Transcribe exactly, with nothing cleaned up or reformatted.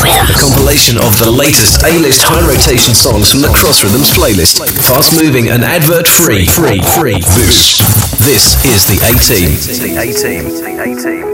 A compilation of the latest A-list high-rotation songs from the Cross Rhythms playlist. Fast-moving and advert-free. Free, free. This, this is the A-Team. The A-Team. The A-Team.